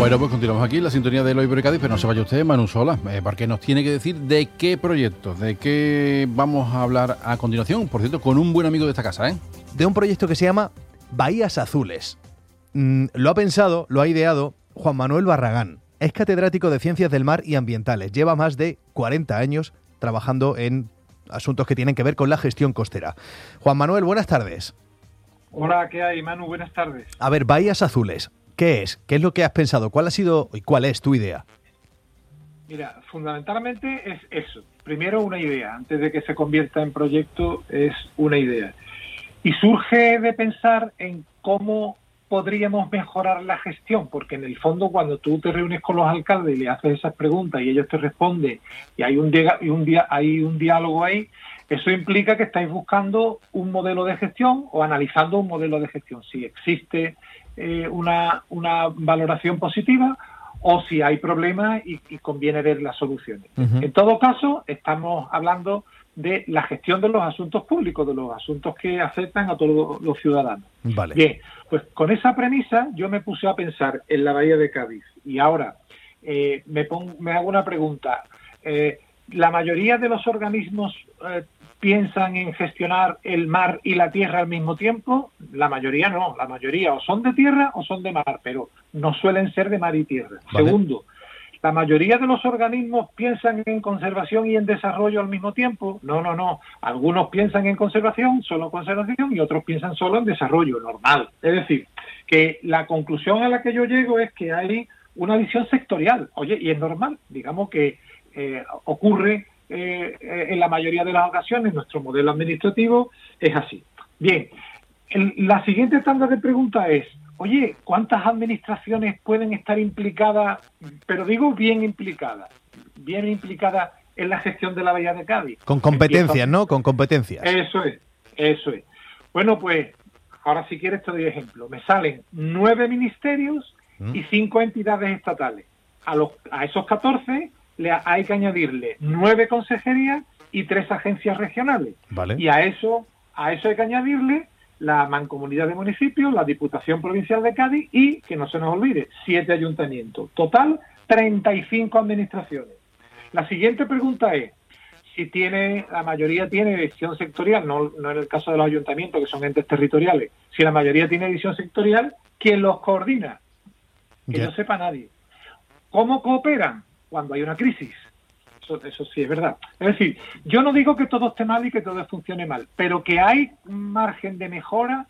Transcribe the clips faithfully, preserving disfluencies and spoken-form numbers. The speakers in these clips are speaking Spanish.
Bueno, pues continuamos aquí en la sintonía de Eloy Bro y Cádiz, pero no se vaya usted, Manu Sola, eh, porque nos tiene que decir de qué proyectos, de qué vamos a hablar a continuación, por cierto, con un buen amigo de esta casa, ¿eh? De un proyecto que se llama Bahías Azules. Mm, lo ha pensado, lo ha ideado Juan Manuel Barragán. Es catedrático de Ciencias del Mar y Ambientales. Lleva más de cuarenta años trabajando en asuntos que tienen que ver con la gestión costera. Juan Manuel, buenas tardes. Hola, ¿qué hay, Manu? Buenas tardes. A ver, Bahías Azules, ¿qué es? ¿Qué es lo que has pensado? ¿Cuál ha sido y cuál es tu idea? Mira, fundamentalmente es eso. Primero, una idea. Antes de que se convierta en proyecto, es una idea. Y surge de pensar en cómo podríamos mejorar la gestión, porque en el fondo cuando tú te reúnes con los alcaldes y le haces esas preguntas y ellos te responden y hay un, dia- y un, dia- hay un diálogo ahí, eso implica que estáis buscando un modelo de gestión o analizando un modelo de gestión, si existe eh, una, una valoración positiva o si hay problemas y, y conviene ver las soluciones. Uh-huh. En todo caso, estamos hablando de la gestión de los asuntos públicos, de los asuntos que afectan a todos los ciudadanos. Vale. Bien, pues con esa premisa yo me puse a pensar en la Bahía de Cádiz y ahora eh, me, pongo, me hago una pregunta. Eh, ¿La mayoría de los organismos eh, piensan en gestionar el mar y la tierra al mismo tiempo? La mayoría no, la mayoría o son de tierra o son de mar, pero no suelen ser de mar y tierra. Vale. Segundo, ¿la mayoría de los organismos piensan en conservación y en desarrollo al mismo tiempo? No, no, no. Algunos piensan en conservación, solo conservación, y otros piensan solo en desarrollo, normal. Es decir, que la conclusión a la que yo llego es que hay una visión sectorial. Oye, y es normal, digamos que eh, ocurre eh, en la mayoría de las ocasiones, nuestro modelo administrativo es así. Bien, el, la siguiente tanda de preguntas es, oye, ¿cuántas administraciones pueden estar implicadas, pero digo bien implicadas, bien implicadas en la gestión de la Bahía de Cádiz? Con competencias, Empiezo. ¿no? Con competencias. Eso es, eso es. Bueno, pues, ahora si quieres te doy ejemplo. Me salen nueve ministerios ¿Mm? y cinco entidades estatales. A, los, a esos catorce le hay que añadirle nueve consejerías y tres agencias regionales. Vale. Y a eso, a eso hay que añadirle la Mancomunidad de Municipios, la Diputación Provincial de Cádiz y, que no se nos olvide, siete ayuntamientos. Total, treinta y cinco administraciones. La siguiente pregunta es, si tiene, la mayoría tiene división sectorial, no, no en el caso de los ayuntamientos, que son entes territoriales, si la mayoría tiene división sectorial, ¿quién los coordina? Que Ya. no sepa nadie. ¿Cómo cooperan? Cuando hay una crisis. Eso, eso sí es verdad. Es decir, yo no digo que todo esté mal y que todo funcione mal, pero que hay un margen de mejora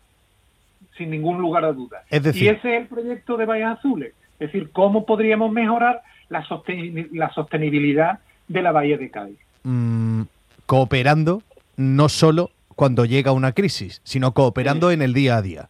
sin ningún lugar a dudas. Es decir, y ese es el proyecto de Bahías Azules. Es decir, cómo podríamos mejorar la, sosten- la sostenibilidad de la Bahía de Cádiz. mm, cooperando no solo cuando llega una crisis, sino cooperando Sí. en el día a día.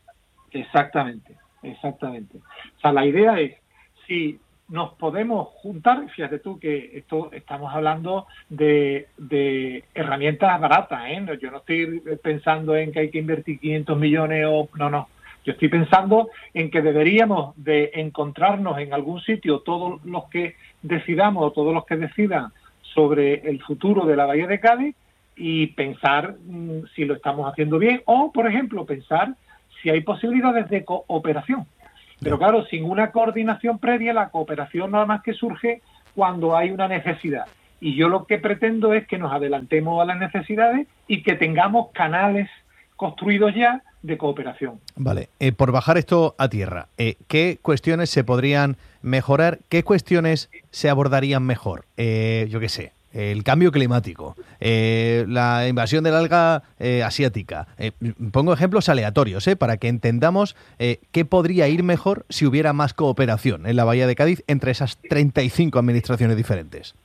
Exactamente, exactamente. O sea, la idea es, si nos podemos juntar, fíjate tú que esto estamos hablando de, de herramientas baratas, ¿eh? No, yo no estoy pensando en que hay que invertir quinientos millones o... No, no. Yo estoy pensando en que deberíamos de encontrarnos en algún sitio todos los que decidamos o todos los que decidan sobre el futuro de la Bahía de Cádiz y pensar mmm, si lo estamos haciendo bien o, por ejemplo, pensar si hay posibilidades de cooperación. Pero claro, sin una coordinación previa, la cooperación nada más que surge cuando hay una necesidad. Y yo lo que pretendo es que nos adelantemos a las necesidades y que tengamos canales construidos ya de cooperación. Vale, eh, por bajar esto a tierra, eh, ¿qué cuestiones se podrían mejorar? ¿Qué cuestiones se abordarían mejor? Eh, yo qué sé, el cambio climático, eh, la invasión del alga eh, asiática. Eh, pongo ejemplos aleatorios, eh, para que entendamos eh, qué podría ir mejor si hubiera más cooperación en la Bahía de Cádiz entre esas treinta y cinco administraciones diferentes.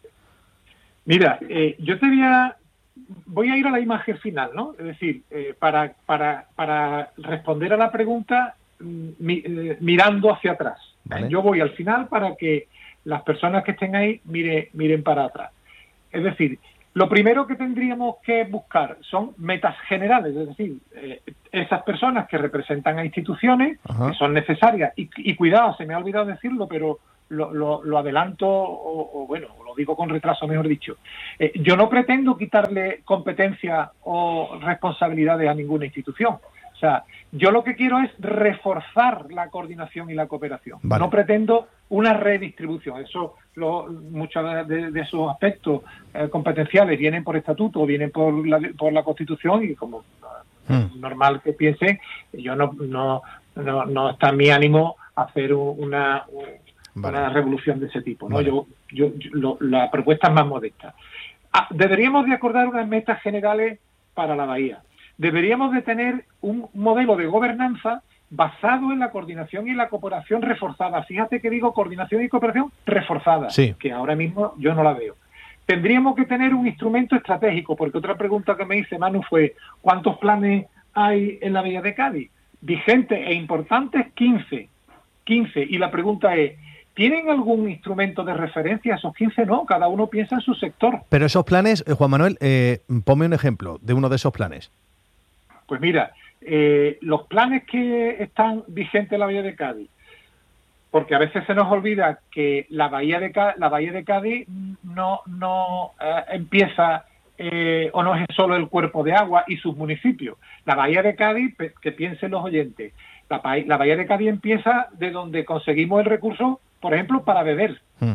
Mira, eh, yo te voy a, voy a ir a la imagen final, ¿no? Es decir, eh, para, para, para responder a la pregunta mi, eh, mirando hacia atrás. Vale. Yo voy al final para que las personas que estén ahí mire, miren para atrás. Es decir, lo primero que tendríamos que buscar son metas generales, es decir, eh, esas personas que representan a instituciones, Ajá. que son necesarias, y, y cuidado, se me ha olvidado decirlo, pero lo, lo, lo adelanto, o, o bueno, lo digo con retraso, mejor dicho. Eh, yo no pretendo quitarle competencia o responsabilidades a ninguna institución, O sea, yo lo que quiero es reforzar la coordinación y la cooperación. Vale. No pretendo una redistribución. Eso, lo, muchos de, de esos aspectos eh, competenciales vienen por estatuto, vienen por la, por la Constitución y como hmm. normal que piensen, yo no, no, no, no está en mi ánimo hacer una, una vale. revolución de ese tipo, ¿no? Vale. Yo, yo, yo lo, la propuesta es más modesta. Ah, deberíamos de acordar unas metas generales para la bahía. Deberíamos de tener un modelo de gobernanza basado en la coordinación y la cooperación reforzada. Fíjate que digo coordinación y cooperación reforzada, sí. que ahora mismo yo no la veo. Tendríamos que tener un instrumento estratégico, porque otra pregunta que me hice Manu fue ¿cuántos planes hay en la bahía de Cádiz? Vigentes e importantes, quince. quince. Y la pregunta es, ¿tienen algún instrumento de referencia? Esos quince no, cada uno piensa en su sector. Pero esos planes, Juan Manuel, eh, ponme un ejemplo de uno de esos planes. Pues mira, eh, los planes que están vigentes en la Bahía de Cádiz, porque a veces se nos olvida que la Bahía de Cádiz, la Bahía de Cádiz no, no eh, empieza eh, o no es solo el cuerpo de agua y sus municipios. La Bahía de Cádiz, que piensen los oyentes, la, la Bahía de Cádiz empieza de donde conseguimos el recurso, por ejemplo, para beber. Mm.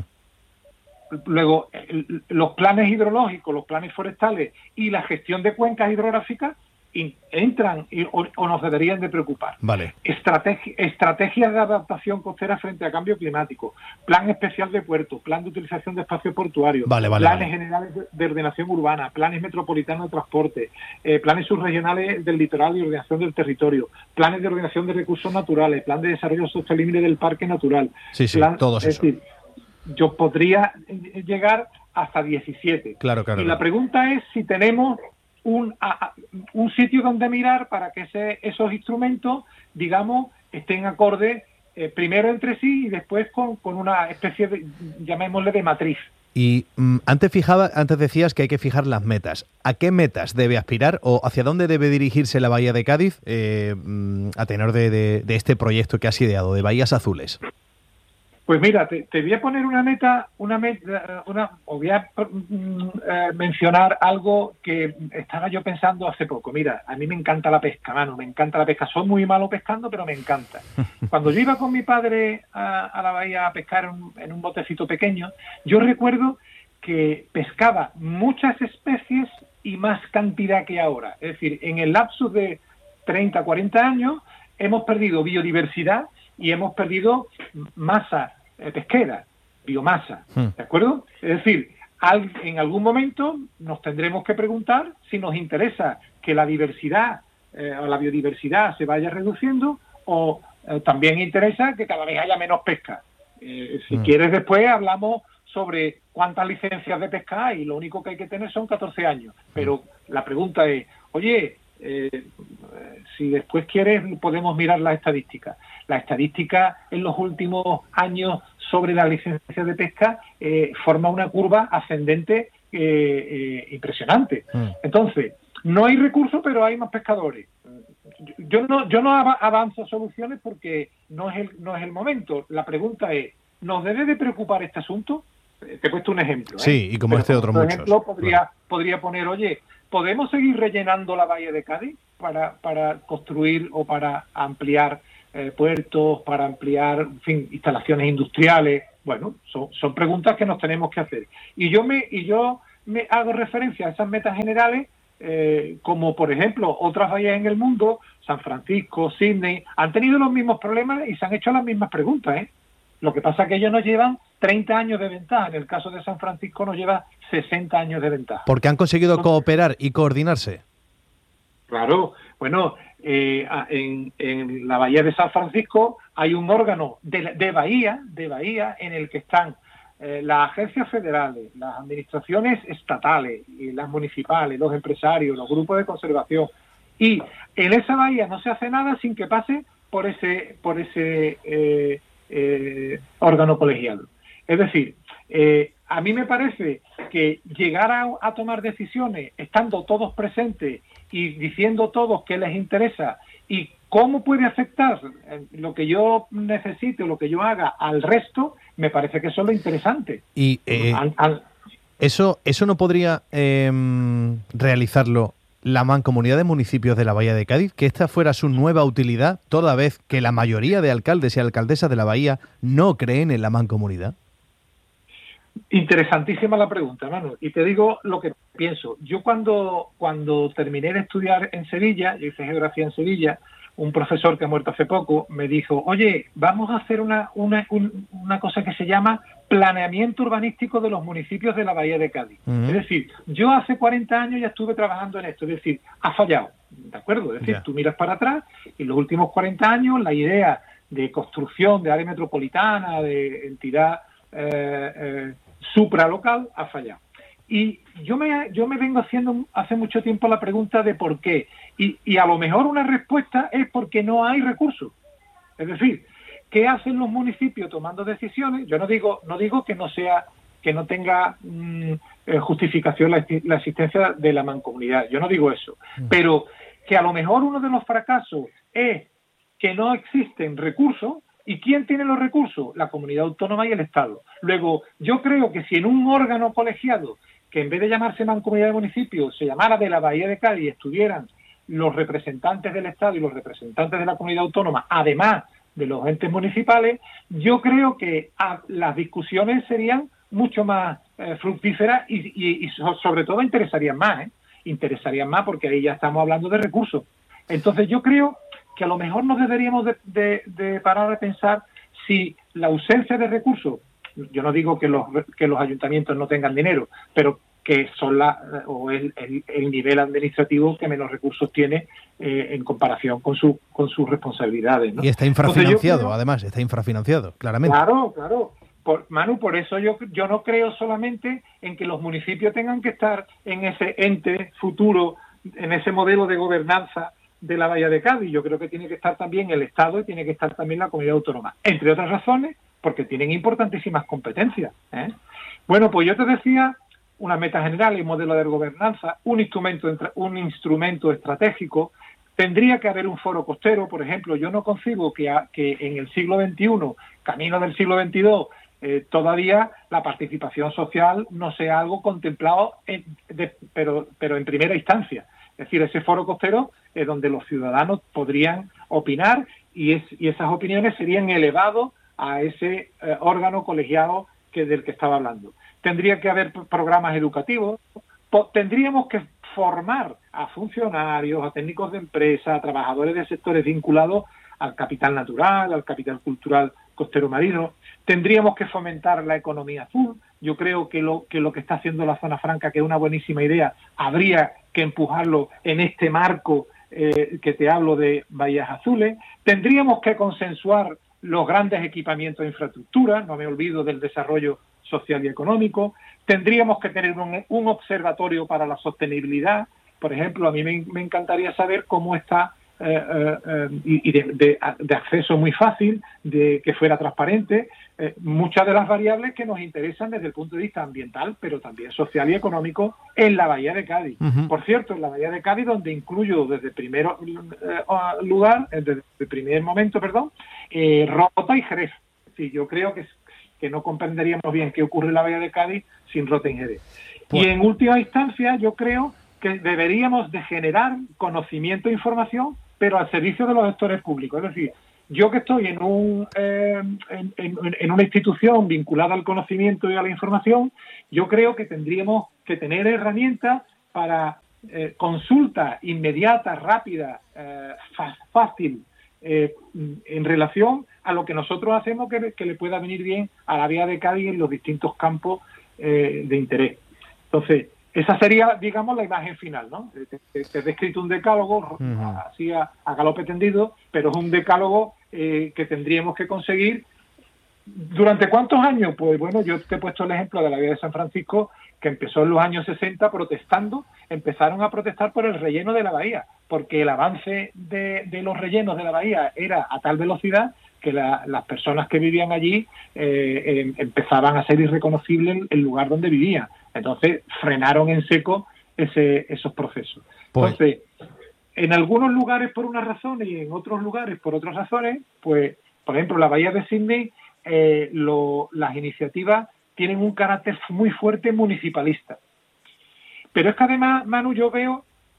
Luego, el, los planes hidrológicos, los planes forestales y la gestión de cuencas hidrográficas entran y, o, o nos deberían de preocupar. Vale. Estrategi- estrategias de adaptación costera frente a cambio climático, plan especial de puertos, plan de utilización de espacios portuarios, vale, vale, planes vale. generales de, de ordenación urbana, planes metropolitanos de transporte, eh, planes subregionales del litoral y ordenación del territorio, planes de ordenación de recursos naturales, plan de desarrollo sostenible del parque natural. Sí, sí, plan, todos es eso. decir, yo podría llegar hasta diecisiete. Claro, claro. Y claro. la pregunta es si tenemos Un, a, un sitio donde mirar para que ese, esos instrumentos, digamos, estén acorde eh, primero entre sí y después con, con una especie de, llamémosle, de matriz. Y mm, antes fijaba, antes decías que hay que fijar las metas. ¿A qué metas debe aspirar o hacia dónde debe dirigirse la Bahía de Cádiz eh, mm, a tenor de, de, de este proyecto que has ideado, de Bahías Azules? Pues mira, te, te voy a poner una meta, una meta, una, o voy a mm, eh, mencionar algo que estaba yo pensando hace poco. Mira, a mí me encanta la pesca, mano, me encanta la pesca. Soy muy malo pescando, pero me encanta. Cuando yo iba con mi padre a, a la bahía a pescar en, en un botecito pequeño, yo recuerdo que pescaba muchas especies y más cantidad que ahora. Es decir, en el lapso de treinta, cuarenta años hemos perdido biodiversidad y hemos perdido masa eh, pesquera, biomasa, ¿de acuerdo? Es decir, al, en algún momento nos tendremos que preguntar si nos interesa que la diversidad eh, o la biodiversidad se vaya reduciendo o eh, también interesa que cada vez haya menos pesca. Eh, si mm. quieres después hablamos sobre cuántas licencias de pesca hay, lo único que hay que tener son catorce años, pero la pregunta es, oye, Eh, si después quieres podemos mirar las estadísticas. La estadística en los últimos años sobre la licencia de pesca eh, forma una curva ascendente eh, eh, impresionante. Mm. Entonces, no hay recursos, pero hay más pescadores. Yo no, yo no avanzo soluciones porque no es el, no es el momento. La pregunta es, ¿nos debe de preocupar este asunto? Te he puesto un ejemplo. ¿eh? Sí, y como pero este otro muchos. Por ejemplo, podría, claro. podría poner, oye, ¿podemos seguir rellenando la bahía de Cádiz para, para construir o para ampliar eh, puertos, para ampliar, en fin, instalaciones industriales? Bueno, son, son preguntas que nos tenemos que hacer. Y yo me, y yo me hago referencia a esas metas generales, eh, como por ejemplo otras bahías en el mundo, San Francisco, Sydney, han tenido los mismos problemas y se han hecho las mismas preguntas, ¿eh? Lo que pasa es que ellos nos llevan treinta años de ventaja. En el caso de San Francisco nos lleva sesenta años de ventaja. Porque han conseguido cooperar y coordinarse. Claro. Bueno, eh, en, en la Bahía de San Francisco hay un órgano de, de bahía, de bahía en el que están eh, las agencias federales, las administraciones estatales, y las municipales, los empresarios, los grupos de conservación. Y en esa bahía no se hace nada sin que pase por ese, por ese eh, eh, órgano colegiado. Es decir, eh, a mí me parece que llegar a, a tomar decisiones estando todos presentes y diciendo todos qué les interesa y cómo puede afectar lo que yo necesite o lo que yo haga al resto, me parece que eso es lo interesante. Y eh, al, al, eso, eso no podría eh, realizarlo la Mancomunidad de Municipios de la Bahía de Cádiz, que esta fuera su nueva utilidad, toda vez que la mayoría de alcaldes y alcaldesas de la Bahía no creen en la Mancomunidad? Interesantísima la pregunta, Manu, y te digo lo que pienso. Yo cuando, cuando terminé de estudiar en Sevilla, yo hice geografía en Sevilla, un profesor que ha muerto hace poco me dijo, oye, vamos a hacer una, una, un, una cosa que se llama planeamiento urbanístico de los municipios de la Bahía de Cádiz. Uh-huh. Es decir, yo hace cuarenta años ya estuve trabajando en esto, es decir, ha fallado, ¿de acuerdo? Es decir, yeah. tú miras para atrás y en los últimos cuarenta años la idea de construcción de área metropolitana, de entidad eh, eh, supralocal, ha fallado. Y yo me, yo me vengo haciendo hace mucho tiempo la pregunta de por qué. Y, y a lo mejor una respuesta es porque no hay recursos. Es decir, ¿qué hacen los municipios tomando decisiones? Yo no digo no digo que no sea que no tenga mmm, eh, justificación la, la existencia de la mancomunidad. Yo no digo eso. Mm. Pero que a lo mejor uno de los fracasos es que no existen recursos. ¿Y quién tiene los recursos? La comunidad autónoma y el Estado. Luego, yo creo que si en un órgano colegiado, que en vez de llamarse Mancomunidad de Municipios, se llamara de la Bahía de Cádiz, estuvieran los representantes del Estado y los representantes de la comunidad autónoma, además de los entes municipales, yo creo que a, las discusiones serían mucho más eh, fructíferas y, y, y sobre todo interesarían más, ¿eh? Interesarían más porque ahí ya estamos hablando de recursos. Entonces yo creo que a lo mejor nos deberíamos de, de, de parar a pensar si la ausencia de recursos, yo no digo que los que los ayuntamientos no tengan dinero, pero que son la o el, el, el nivel administrativo que menos recursos tiene eh, en comparación con su con sus responsabilidades, ¿no? Y está infrafinanciado, creo, además, está infrafinanciado, claramente. Claro, claro. Por, Manu, por eso yo yo no creo solamente en que los municipios tengan que estar en ese ente futuro, en ese modelo de gobernanza de la Bahía de Cádiz. Yo creo que tiene que estar también el Estado y tiene que estar también la comunidad autónoma, entre otras razones, porque tienen importantísimas competencias, ¿eh? Bueno, pues yo te decía una meta general y un modelo de gobernanza, un instrumento, un instrumento estratégico. Tendría que haber un foro costero, por ejemplo. Yo no concibo que, a, que en el siglo veintiuno, camino del siglo veintidós, eh, todavía la participación social no sea algo contemplado, en, de, pero, pero en primera instancia. Es decir, ese foro costero es donde los ciudadanos podrían opinar y, es, y esas opiniones serían elevadas a ese eh, órgano colegiado que del que estaba hablando. Tendría que haber programas educativos, po- tendríamos que formar a funcionarios, a técnicos de empresa, a trabajadores de sectores vinculados al capital natural, al capital cultural costero marino. Tendríamos que fomentar la economía azul. Yo creo que lo que lo que está haciendo la Zona Franca, que es una buenísima idea, habría que empujarlo en este marco eh, que te hablo de bahías azules. Tendríamos que consensuar los grandes equipamientos de infraestructura, no me olvido del desarrollo social y económico. Tendríamos que tener un, un observatorio para la sostenibilidad. Por ejemplo, a mí me, me encantaría saber cómo está eh, eh, y, y de, de, de acceso muy fácil, de que fuera transparente, eh, muchas de las variables que nos interesan desde el punto de vista ambiental, pero también social y económico en la Bahía de Cádiz. Uh-huh. Por cierto, en la Bahía de Cádiz, donde incluyo desde el primer eh, lugar, desde el primer momento, perdón, eh, Rota y Jerez. Sí, yo creo que, que no comprenderíamos bien qué ocurre en la Bahía de Cádiz sin Rota y Jerez. Pues... Y en última instancia, yo creo que deberíamos de generar conocimiento e información, pero al servicio de los gestores públicos. Es decir, yo que estoy en, un, eh, en, en, en una institución vinculada al conocimiento y a la información, yo creo que tendríamos que tener herramientas para eh, consulta inmediata, rápida, eh, fácil, eh, en relación a lo que nosotros hacemos que, que le pueda venir bien a la Bahía de Cádiz en los distintos campos eh, de interés. Entonces, esa sería, digamos, la imagen final, ¿no? Te, te, te he descrito un decálogo, uh-huh. así a, a galope tendido, pero es un decálogo eh, que tendríamos que conseguir. ¿Durante cuántos años? Pues bueno, yo te he puesto el ejemplo de la Bahía de San Francisco, que empezó en los años sesenta protestando, empezaron a protestar por el relleno de la bahía, porque el avance de, de los rellenos de la bahía era a tal velocidad que la, las personas que vivían allí eh, eh, empezaban a ser irreconocibles el lugar donde vivían. Entonces frenaron en seco ese, esos procesos. Pues. Entonces, en algunos lugares por unas razones y en otros lugares por otras razones, pues, por ejemplo, la Bahía de Sídney, eh, lo, las iniciativas tienen un carácter muy fuerte municipalista. Pero es que además, Manu, yo veo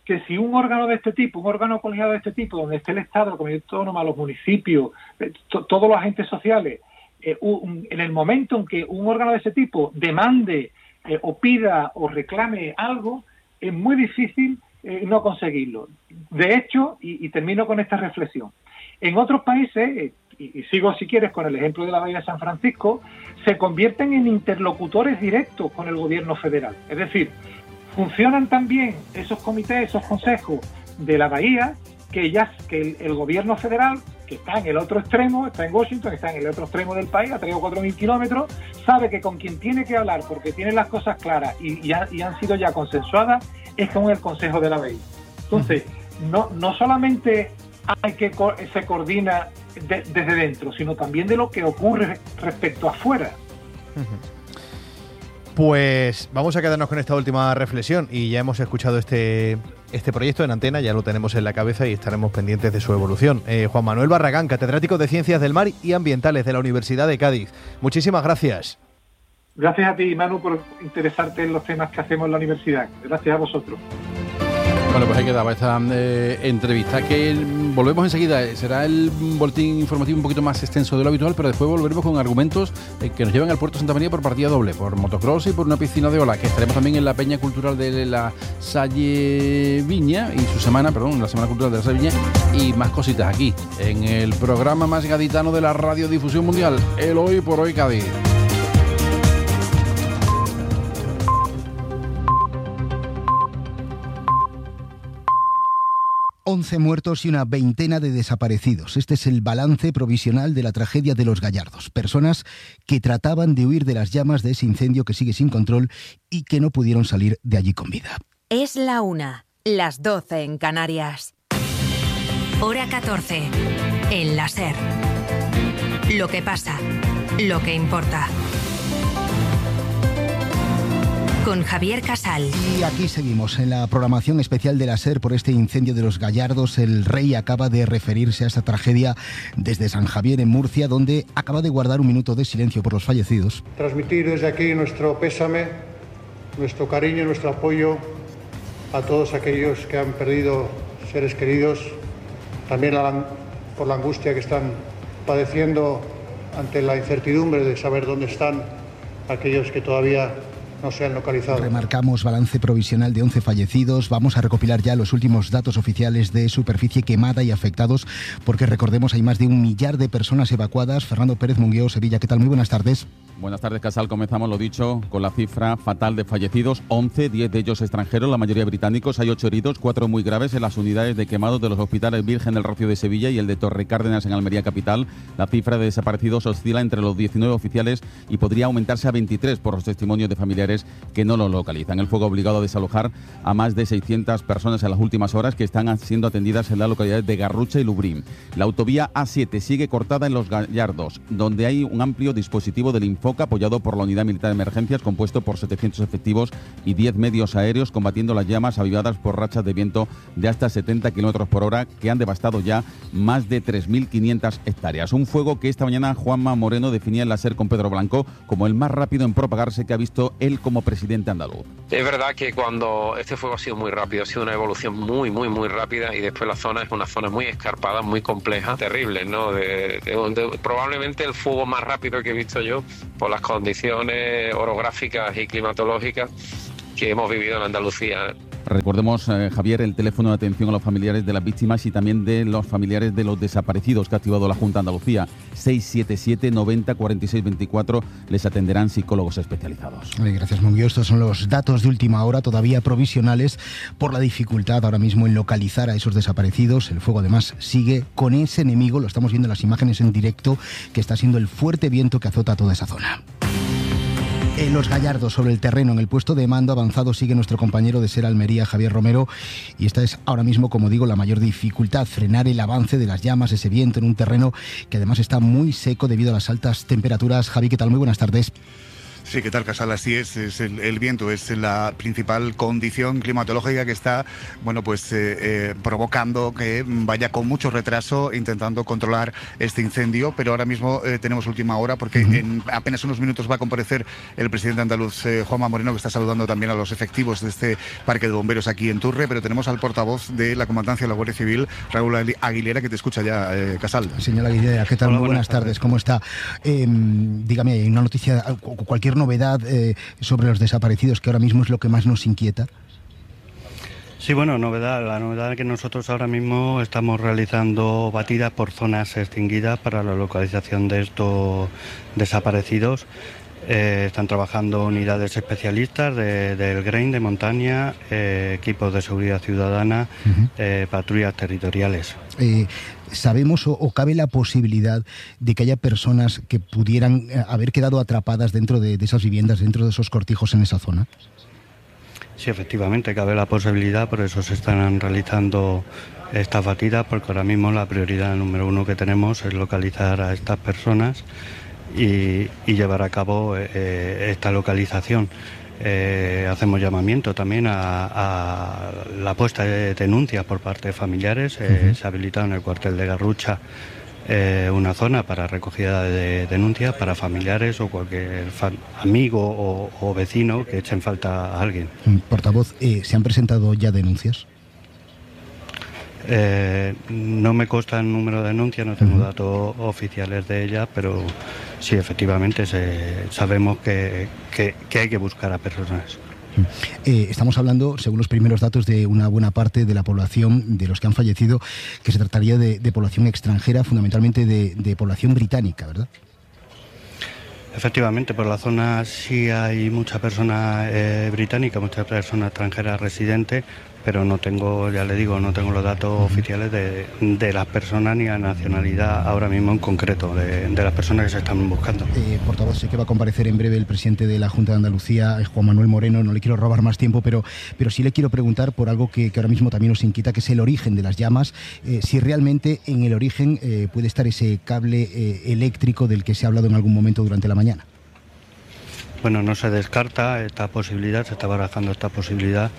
que si un órgano de este tipo, un órgano colegiado de este tipo, donde esté el Estado, la comunidad autónoma, los municipios, to, todos los agentes sociales, eh, un, en el momento en que un órgano de ese tipo demande eh, o pida o reclame algo, es muy difícil eh, no conseguirlo. De hecho, y, y termino con esta reflexión, en otros países, eh, y, y sigo si quieres con el ejemplo de la Bahía de San Francisco, se convierten en interlocutores directos con el gobierno federal. Es decir, funcionan también esos comités, esos consejos de la Bahía, que ya que el, el gobierno federal, que está en el otro extremo, está en Washington, está en el otro extremo del país, a tres o cuatro mil kilómetros, sabe que con quien tiene que hablar, porque tiene las cosas claras y, y, ha, y han sido ya consensuadas, es con el Consejo de la Bahía. Entonces, no, no solamente hay que co- se coordina de, desde dentro, sino también de lo que ocurre respecto a afuera. Pues vamos a quedarnos con esta última reflexión y ya hemos escuchado este, este proyecto en antena, ya lo tenemos en la cabeza y estaremos pendientes de su evolución. Eh, Juan Manuel Barragán, catedrático de Ciencias del Mar y Ambientales de la Universidad de Cádiz. Muchísimas gracias. Gracias a ti, Manu, por interesarte en los temas que hacemos en la universidad. Gracias a vosotros. Bueno, pues ahí quedaba esta eh, entrevista, que volvemos enseguida. Será el boletín informativo un poquito más extenso de lo habitual, pero después volveremos con argumentos eh, que nos llevan al Puerto Santa María por partida doble, por motocross y por una piscina de ola, que estaremos también en la Peña Cultural de la Salle Viña y su semana, perdón, la Semana Cultural de la Salle Viña, y más cositas aquí, en el programa más gaditano de la radiodifusión mundial, el Hoy por Hoy Cádiz. once muertos y una veintena de desaparecidos. Este es el balance provisional de la tragedia de Los Gallardos. Personas que trataban de huir de las llamas de ese incendio que sigue sin control y que no pudieron salir de allí con vida. Es la una, las doce en Canarias. Hora catorce, en la SER. Lo que pasa, lo que importa. Con Javier Casal. Y aquí seguimos en la programación especial de la SER por este incendio de Los Gallardos. El rey acaba de referirse a esta tragedia desde San Javier en Murcia, donde acaba de guardar un minuto de silencio por los fallecidos. Transmitir desde aquí nuestro pésame, nuestro cariño, nuestro apoyo a todos aquellos que han perdido seres queridos, también por la angustia que están padeciendo ante la incertidumbre de saber dónde están aquellos que todavía no se han localizado. Remarcamos balance provisional de once fallecidos. Vamos a recopilar ya los últimos datos oficiales de superficie quemada y afectados, porque recordemos hay más de un millar de personas evacuadas. Fernando Pérez Mungueo, Sevilla, ¿qué tal? Muy buenas tardes. Buenas tardes, Casal. Comenzamos, lo dicho, con la cifra fatal de fallecidos, once, diez de ellos extranjeros, la mayoría británicos. Hay ocho heridos, cuatro muy graves en las unidades de quemados de los hospitales Virgen del Rocío de Sevilla y el de Torre Cárdenas en Almería capital. La cifra de desaparecidos oscila entre los diecinueve oficiales y podría aumentarse a veintitrés por los testimonios de familiares que no lo localizan. El fuego ha obligado a desalojar a más de seiscientas personas en las últimas horas, que están siendo atendidas en las localidades de Garrucha y Lubrín. La autovía A siete sigue cortada en Los Gallardos, donde hay un amplio dispositivo del Infoca apoyado por la Unidad Militar de Emergencias, compuesto por setecientos efectivos y diez medios aéreos, combatiendo las llamas avivadas por rachas de viento de hasta setenta kilómetros por hora que han devastado ya más de tres mil quinientas hectáreas. Un fuego que esta mañana Juanma Moreno definía en la SER con Pedro Blanco como el más rápido en propagarse que ha visto él como presidente andaluz. Es verdad que cuando este fuego ha sido muy rápido, ha sido una evolución muy, muy, muy rápida, y después la zona es una zona muy escarpada, muy compleja, terrible, ¿no? De, de, de, probablemente el fuego más rápido que he visto yo por las condiciones orográficas y climatológicas que hemos vivido en Andalucía. Recordemos, eh, Javier, el teléfono de atención a los familiares de las víctimas y también de los familiares de los desaparecidos que ha activado la Junta de Andalucía. seis siete siete, noventa, cuarenta y seis, veinticuatro. Les atenderán psicólogos especializados. Gracias, Munguio. Estos son los datos de última hora, todavía provisionales, por la dificultad ahora mismo en localizar a esos desaparecidos. El fuego, además, sigue con ese enemigo, lo estamos viendo en las imágenes en directo, que está siendo el fuerte viento que azota toda esa zona. En Los Gallardos, sobre el terreno, en el puesto de mando avanzado, sigue nuestro compañero de SER Almería, Javier Romero, y esta es ahora mismo, como digo, la mayor dificultad, frenar el avance de las llamas, ese viento en un terreno que además está muy seco debido a las altas temperaturas. Javi, ¿qué tal? Muy buenas tardes. Sí, ¿qué tal, Casal? Así es, es el, el viento es la principal condición climatológica que está, bueno, pues eh, eh, provocando que vaya con mucho retraso intentando controlar este incendio, pero ahora mismo eh, tenemos última hora porque uh-huh. en apenas unos minutos va a comparecer el presidente andaluz eh, Juanma Moreno, que está saludando también a los efectivos de este parque de bomberos aquí en Turre, pero tenemos al portavoz de la Comandancia de la Guardia Civil, Raúl Aguilera, que te escucha ya, eh, Casal. Señora Aguilera, ¿qué tal? Hola, Muy buenas, buenas tardes. tardes, ¿cómo está? Eh, dígame, ¿hay una noticia, cualquier novedad eh, sobre los desaparecidos, que ahora mismo es lo que más nos inquieta? Sí, bueno, novedad. La novedad es que nosotros ahora mismo estamos realizando batidas por zonas extinguidas para la localización de estos desaparecidos. Eh, están trabajando unidades especialistas de, del Grain de montaña, eh, equipos de seguridad ciudadana, uh-huh. eh, patrullas territoriales. Eh, ¿Sabemos o, o cabe la posibilidad de que haya personas que pudieran haber quedado atrapadas dentro de, de esas viviendas, dentro de esos cortijos en esa zona? Sí, efectivamente, cabe la posibilidad, por eso se están realizando estas batidas, porque ahora mismo la prioridad número uno que tenemos es localizar a estas personas y, y llevar a cabo eh, esta localización. Eh, hacemos llamamiento también a, a la puesta de denuncias por parte de familiares. Eh, uh-huh. Se ha habilitado en el cuartel de Garrucha eh, una zona para recogida de denuncias para familiares o cualquier fa- amigo o, o vecino que echen falta a alguien. Portavoz, eh, ¿se han presentado ya denuncias? Eh, no me consta el número de denuncias, no tengo uh-huh. datos oficiales de ellas, pero sí, efectivamente se, sabemos que, que, que hay que buscar a personas. Eh, estamos hablando, según los primeros datos, de una buena parte de la población, de los que han fallecido, que se trataría de, de población extranjera, fundamentalmente de, de población británica, ¿verdad? Efectivamente, por la zona sí hay mucha persona eh, británica, mucha persona extranjera residente, pero no tengo, ya le digo, no tengo los datos uh-huh. oficiales de, de las personas ni la nacionalidad ahora mismo en concreto, de, de las personas que se están buscando. Eh, portavoz, sé que va a comparecer en breve el presidente de la Junta de Andalucía, Juan Manuel Moreno, no le quiero robar más tiempo, pero, pero sí le quiero preguntar por algo que, que ahora mismo también nos inquieta, que es el origen de las llamas, eh, si realmente en el origen eh, puede estar ese cable eh, eléctrico del que se ha hablado en algún momento durante la mañana. Bueno, no se descarta esta posibilidad, se está barajando esta posibilidad,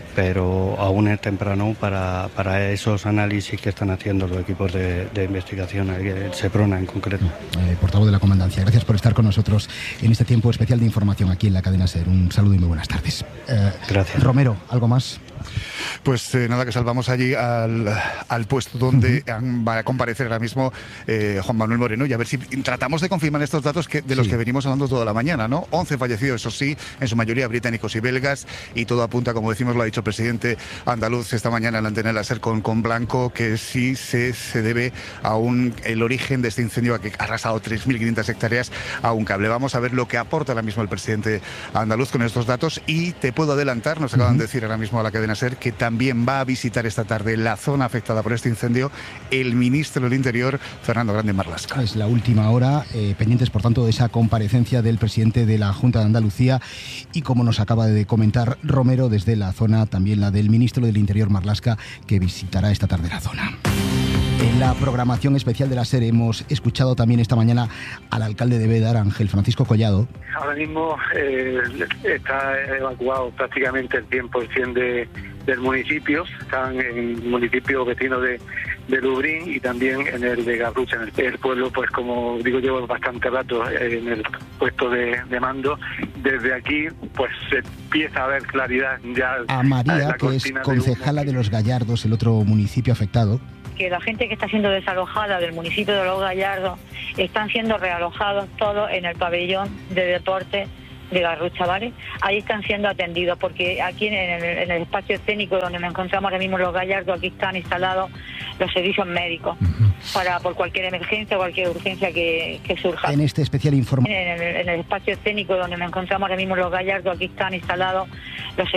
pero aún es temprano para, para esos análisis que están haciendo los equipos de, de investigación, el SEPRONA en concreto. Eh, portavoz de la Comandancia, gracias por estar con nosotros en este tiempo especial de información aquí en la cadena SER. Un saludo y muy buenas tardes. Eh, gracias. Romero, ¿algo más? Pues eh, nada, que salvamos allí al, al puesto donde uh-huh. va a comparecer ahora mismo eh, Juan Manuel Moreno y a ver si tratamos de confirmar estos datos que, de los sí. que venimos hablando toda la mañana, ¿no? once fallecidos, eso sí, en su mayoría británicos y belgas, y todo apunta, como decimos, lo ha dicho el presidente andaluz esta mañana en la antena de la SER con, con Blanco, que sí se, se debe a un, el origen de este incendio que ha arrasado tres mil quinientas hectáreas a un cable. Vamos a ver lo que aporta ahora mismo el presidente andaluz con estos datos y te puedo adelantar, nos acaban uh-huh. de decir ahora mismo a la cadena SER que también va a visitar esta tarde la zona afectada por este incendio el ministro del Interior, Fernando Grande Marlaska. Es la última hora, eh, pendientes por tanto de esa comparecencia del presidente de la Junta de Andalucía y, como nos acaba de comentar Romero, desde la zona también la del ministro del Interior, Marlaska, que visitará esta tarde la zona. En la programación especial de la SER hemos escuchado también esta mañana al alcalde de Bédar, Ángel Francisco Collado. Ahora mismo eh, está evacuado prácticamente el cien por ciento de, del municipio. Están en municipios vecinos de, de Lubrín y también en el de Garrucha. En el, el pueblo, pues como digo, llevo bastante rato en el puesto de, de mando. Desde aquí, pues se empieza a ver claridad ya. A María, que es concejala de, de Los Gallardos, el otro municipio afectado. Que la gente que está siendo desalojada del municipio de Los Gallardos están siendo realojados todos en el pabellón de deporte de Garrucha, ¿vale? Ahí están siendo atendidos, porque aquí en el, en el espacio escénico donde nos encontramos ahora mismo en Los Gallardos, aquí están instalados los servicios médicos uh-huh. para por cualquier emergencia o cualquier urgencia que, que surja. En este especial informe. En el, en el espacio escénico donde nos encontramos ahora mismo en Los Gallardos, aquí están instalados